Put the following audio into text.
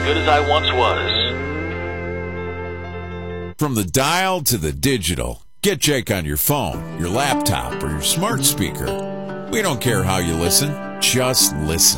good as I once was. From the dial to the digital, get Jake on your phone, your laptop, or your smart speaker. We don't care how you listen, just listen.